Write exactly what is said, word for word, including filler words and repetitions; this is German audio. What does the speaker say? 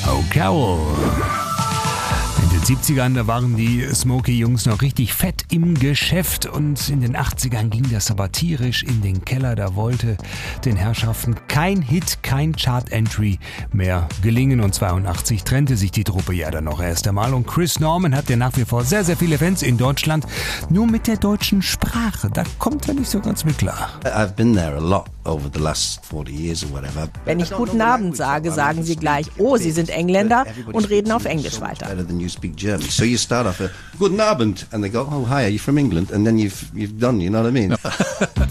Oh Carol. In den siebzigern, da waren die Smokey-Jungs noch richtig fett im Geschäft und in den achtzigern ging das aber tierisch in den Keller. Da wollte den Herrschaften kein Hit, kein Chart-Entry mehr gelingen und zweiundachtzig trennte sich die Truppe ja dann noch erst einmal und Chris Norman hat ja nach wie vor sehr, sehr viele Fans in Deutschland. Nur mit der deutschen Sprache, da kommt er nicht so ganz mit klar. I've been there a lot over the last forty years or whatever. Wenn ich guten Abend sage, sagen sie gleich, oh, Sie sind Engländer und reden auf Englisch weiter. Speak German. So you start off a guten Abend and they go, oh hi, are you from England? And then you've you've done, you know what I mean?